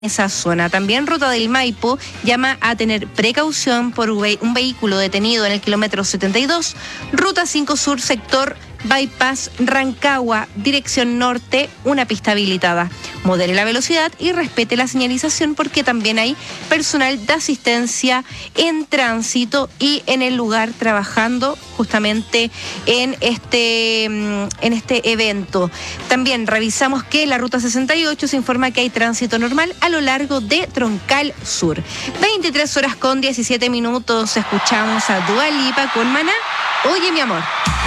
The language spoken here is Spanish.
esa zona. También Ruta del Maipo llama a tener precaución por un vehículo detenido en el kilómetro 72, Ruta 5 Sur, sector Bypass Rancagua, dirección norte, una pista habilitada. Modere la velocidad y respete la señalización porque también hay personal de asistencia en tránsito y en el lugar trabajando justamente en este evento. También revisamos que en la Ruta 68 se informa que hay tránsito normal a lo largo de Troncal Sur. 23 horas con 17 minutos. Escuchamos a Dua Lipa con Maná. Oye, mi amor.